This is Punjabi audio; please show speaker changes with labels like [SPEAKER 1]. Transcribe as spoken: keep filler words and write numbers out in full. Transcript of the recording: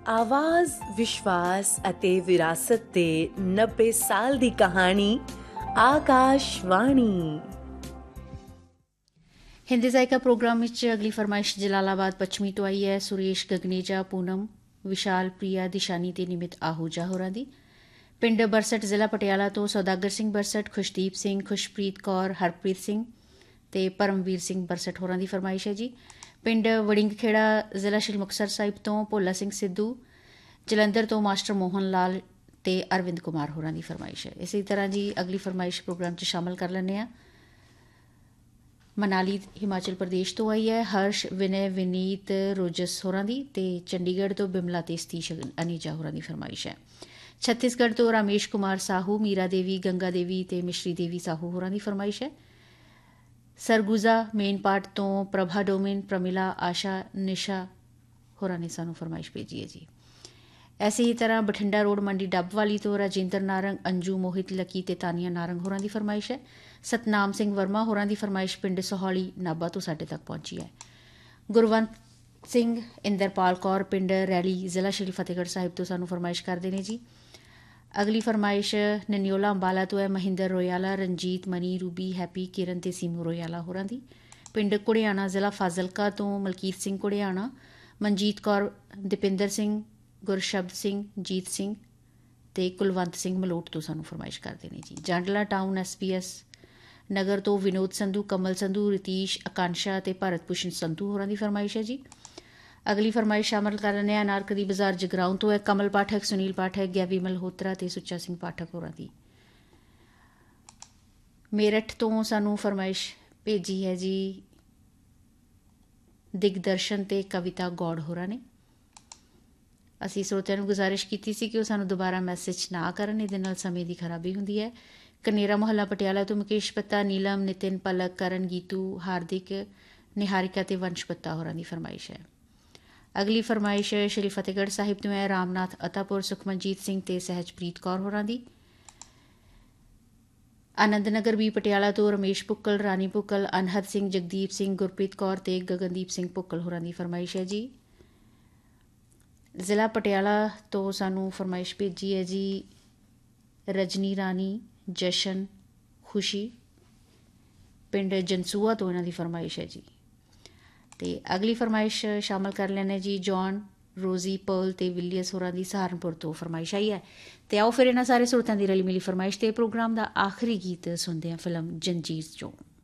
[SPEAKER 1] ਆਵਾਜ਼, ਵਿਸ਼ਵਾਸ ਅਤੇ ਵਿਰਾਸਤ ਦੇ ਨੱਬੇ ਸਾਲ ਦੀ ਕਹਾਣੀ ਆਕਾਸ਼ਵਾਣੀ।
[SPEAKER 2] ਹਿੰਦੀ ਜ਼ਾਇਕਾ ਪ੍ਰੋਗਰਾਮ ਵਿੱਚ ਅਗਲੀ ਫਰਮਾਇਸ਼ ਜਲਾਲਾਬਾਦ ਪੱਛਮੀ ਤੋਂ ਆਈ ਹੈ। ਸੁਰੇਸ਼ ਗਗਨੇਜਾ, ਪੂਨਮ, ਵਿਸ਼ਾਲ ਪ੍ਰਿਆ, ਦਿਸ਼ਾਨੀ ਤੇ ਨਿਮਿਤ ਆਹੂਜਾ ਹੋਰਾਂ ਦੀ। ਪਿੰਡ ਬਰਸਟ, ਜ਼ਿਲ੍ਹਾ ਪਟਿਆਲਾ ਤੋਂ ਸੌਦਾਗਰ ਸਿੰਘ ਬਰਸਟ, ਖੁਸ਼ਦੀਪ ਸਿੰਘ, ਖੁਸ਼ਪ੍ਰੀਤ ਕੌਰ, ਹਰਪ੍ਰੀਤ ਸਿੰਘ ਤੇ ਪਰਮਵੀਰ ਸਿੰਘ ਬਰਸਟ ਹੋਰਾਂ ਦੀ ਫਰਮਾਇਸ਼ ਹੈ ਜੀ। ਪਿੰਡ ਵੜਿੰਗ ਖੇੜਾ, ਜ਼ਿਲ੍ਹਾ ਸ਼੍ਰੀ ਮੁਕਤਸਰ ਸਾਹਿਬ ਤੋਂ ਭੋਲਾ ਸਿੰਘ ਸਿੱਧੂ, ਜਲੰਧਰ ਤੋਂ ਮਾਸਟਰ ਮੋਹਨ ਲਾਲ ਤੇ ਅਰਵਿੰਦ ਕੁਮਾਰ ਹੋਰਾਂ ਦੀ ਫਰਮਾਇਸ਼ ਹੈ। ਇਸੇ ਤਰ੍ਹਾਂ ਜੀ ਅਗਲੀ ਫਰਮਾਇਸ਼ ਪ੍ਰੋਗਰਾਮ 'ਚ ਸ਼ਾਮਲ ਕਰ ਲੈਂਦੇ ਹਾਂ। ਮਨਾਲੀ ਹਿਮਾਚਲ ਪ੍ਰਦੇਸ਼ ਤੋਂ ਆਈ ਹੈ। ਹਰਸ਼, ਵਿਨੈ, ਵਿਨੀਤ, ਰੋਜਸ ਹੋਰਾਂ ਦੀ ਤੇ ਚੰਡੀਗੜ੍ਹ ਤੋਂ ਬਿਮਲਾ ਤੇ ਸਤੀਸ਼ ਅਨੀਜਾ ਹੋਰਾਂ ਦੀ ਫਰਮਾਇਸ਼ ਹੈ। ਛੱਤੀਸਗੜ੍ਹ ਤੋਂ ਰਾਮੇਸ਼ ਕੁਮਾਰ ਸਾਹੂ, ਮੀਰਾ ਦੇਵੀ, ਗੰਗਾ ਦੇਵੀ ਤੇ ਮਿਸ਼ਰੀ ਦੇਵੀ ਸਾਹੂ ਹੋਰਾਂ ਦੀ ਫਰਮਾਇਸ਼ ਹੈ। ਸਰਗੁਜ਼ਾ ਮੇਨ ਪਾਰਟ ਤੋਂ ਪ੍ਰਭਾ ਡੋਮਿਨ, ਪ੍ਰਮਿਲਾ, ਆਸ਼ਾ, ਨਿਸ਼ਾ ਹੋਰਾਂ ਨੇ ਸਾਨੂੰ ਫਰਮਾਇਸ਼ ਭੇਜੀ ਹੈ ਜੀ। ਐਸੇ ਹੀ ਤਰ੍ਹਾਂ ਬਠਿੰਡਾ ਰੋਡ ਮੰਡੀ ਡੱਬ ਵਾਲੀ ਤੋਂ ਰਾਜਿੰਦਰ ਨਾਰੰਗ, ਅੰਜੂ, ਮੋਹਿਤ, ਲੱਕੀ ਤੇ ਤਾਨੀਆ ਨਾਰੰਗ ਹੋਰਾਂ ਦੀ ਫਰਮਾਇਸ਼ ਹੈ। ਸਤਨਾਮ ਸਿੰਘ ਵਰਮਾ ਹੋਰਾਂ ਦੀ ਫਰਮਾਇਸ਼ ਪਿੰਡ ਸੋਹਾਲੀ ਨਾਭਾ ਤੋਂ ਸਾਡੇ ਤੱਕ ਪਹੁੰਚੀ ਹੈ। ਗੁਰਵੰਤ ਸਿੰਘ, ਇੰਦਰਪਾਲ ਕੌਰ, ਪਿੰਡ ਰੈਲੀ, ਜ਼ਿਲ੍ਹਾ ਸ਼੍ਰੀ ਫਤਿਹਗੜ੍ਹ ਸਾਹਿਬ ਤੋਂ ਸਾਨੂੰ ਫਰਮਾਇਸ਼ ਕਰਦੇ ਨੇ ਜੀ। ਅਗਲੀ ਫਰਮਾਇਸ਼ ਨਨਿਓਲਾ ਅੰਬਾਲਾ ਤੋਂ ਹੈ। Mahinder ਰੋਇਆਲਾ, Ranjit, money, Ruby, happy, ਕਿਰਨ ਤੇ ਸੀਮੂ ਰੋਇਆਲਾ ਹੋਰਾਂ ਦੀ। ਪਿੰਡ ਕੁੜਿਆਣਾ, ਜ਼ਿਲ੍ਹਾ ਫਾਜ਼ਿਲਕਾ ਤੋਂ ਮਲਕੀਤ ਸਿੰਘ ਕੁੜਿਆਣਾ, ਮਨਜੀਤ ਕੌਰ, ਦੀਪਿੰਦਰ ਸਿੰਘ, ਗੁਰਸ਼ਬਦ ਸਿੰਘ, ਜੀਤ ਸਿੰਘ ਤੇ ਕੁਲਵੰਤ ਸਿੰਘ ਮਲੋਟ ਤੋਂ ਸਾਨੂੰ ਫਰਮਾਇਸ਼ ਕਰਦੇ ਨੇ ਜੀ। ਜਾਂਡਲਾ ਟਾਊਨ, ਐਸ ਪੀ ਐਸ ਨਗਰ ਤੋਂ ਵਿਨੋਦ ਸੰਧੂ, ਕਮਲ ਸੰਧੂ, ਰਿਤੀਸ਼, ਆਕਾਂਸ਼ਾ ਤੇ ਭਾਰਤ ਭੂਸ਼ਣ ਸੰਧੂ ਹੋਰਾਂ ਦੀ ਫਰਮਾਇਸ਼ ਹੈ ਜੀ। ਅਗਲੀ ਫਰਮਾਇਸ਼ ਸ਼ਾਮਲ ਕਰ ਲੈਂਦੇ ਹਾਂ। ਅਨਾਰਕਲੀ ਬਾਜ਼ਾਰ ਜਗਰਾਉਂ ਤੋਂ ਹੈ। ਕਮਲ ਪਾਠਕ, ਸੁਨੀਲ ਪਾਠਕ, ਗੈਵੀ ਮਲਹੋਤਰਾ ਤੇ ਸੁੱਚਾ ਸਿੰਘ ਪਾਠਕ ਹੋਰਾਂ ਦੀ। ਮੇਰਠ ਤੋਂ ਸਾਨੂੰ ਫਰਮਾਇਸ਼ ਭੇਜੀ ਹੈ ਜੀ ਦਿਗਦਰਸ਼ਨ ਤੇ ਕਵਿਤਾ ਗੌੜ ਹੋਰਾਂ ਨੇ। ਅਸੀਂ ਸਰੋਤਿਆਂ ਨੂੰ ਗੁਜ਼ਾਰਿਸ਼ ਕੀਤੀ ਸੀ ਕਿ ਉਹ ਸਾਨੂੰ ਦੁਬਾਰਾ ਮੈਸੇਜ ਨਾ ਕਰਨ, ਇਹਦੇ ਨਾਲ ਸਮੇਂ ਦੀ ਖਰਾਬੀ ਹੁੰਦੀ ਹੈ। ਕਨੇਰਾ ਮੁਹੱਲਾ ਪਟਿਆਲਾ ਤੋਂ ਮੁਕੇਸ਼ ਪੱਤਾ, ਨੀਲਮ, ਨਿਤਿਨ, ਪਲਕ, ਕਰਨ, ਗੀਤੂ, ਹਾਰਦਿਕ, ਨਿਹਾਰਿਕਾ ਤੇ ਵੰਸ਼ ਪੱਤਾ ਹੋਰਾਂ ਦੀ ਫਰਮਾਇਸ਼ ਹੈ। ਅਗਲੀ ਫਰਮਾਇਸ਼ ਸ਼੍ਰੀ ਫਤਿਹਗੜ੍ਹ ਸਾਹਿਬ ਤੋਂ ਹੈ। ਰਾਮਨਾਥ ਅਤਾਪੁਰ, ਸੁਖਮਨਜੀਤ ਸਿੰਘ ਤੇ ਸਹਿਜਪ੍ਰੀਤ ਕੌਰ ਹੋਰਾਂ ਦੀ। ਆਨੰਦ ਨਗਰ ਵੀ ਪਟਿਆਲਾ ਤੋਂ ਰਮੇਸ਼ ਭੁੱਕਲ, ਰਾਣੀ ਭੁੱਕਲ, ਅਨਹਦ ਸਿੰਘ, ਜਗਦੀਪ ਸਿੰਘ, ਗੁਰਪ੍ਰੀਤ ਕੌਰ ਤੇ ਗਗਨਦੀਪ ਸਿੰਘ ਭੁੱਕਲ ਹੋਰਾਂ ਦੀ ਫਰਮਾਇਸ਼ ਹੈ ਜੀ। ਜ਼ਿਲ੍ਹਾ ਪਟਿਆਲਾ ਤੋਂ ਸਾਨੂੰ ਫਰਮਾਇਸ਼ ਭੇਜੀ ਹੈ ਜੀ ਰਜਨੀ ਰਾਣੀ, ਜਸ਼ਨ, ਖੁਸ਼ੀ, ਪਿੰਡ ਜਨਸੂਆ ਤੋਂ ਇਹਨਾਂ ਦੀ ਫਰਮਾਇਸ਼ ਹੈ ਜੀ। ਤੇ ਅਗਲੀ ਫਰਮਾਇਸ਼ ਸ਼ਾਮਲ ਕਰ ਲੈਣੇ ਜੀ ਜੌਨ, ਰੋਜ਼ੀ, ਪਰਲ ਤੇ ਵਿਲੀਅਸ ਹੋਰਾਂ ਦੀ ਸਹਾਰਨਪੁਰ ਤੋਂ ਫਰਮਾਇਸ਼ ਆਈ ਹੈ। ਤੇ ਆਓ ਫਿਰ ਇਹਨਾਂ ਸਾਰੇ ਸਰੋਤਾਂ ਦੀ ਰਲੀ ਮਿਲੀ ਫਰਮਾਇਸ਼ ਤੇ ਪ੍ਰੋਗਰਾਮ ਦਾ ਆਖਰੀ ਗੀਤ ਸੁਣਦੇ ਹਾਂ ਫਿਲਮ ਜੰਜੀਰ ਚੋਂ।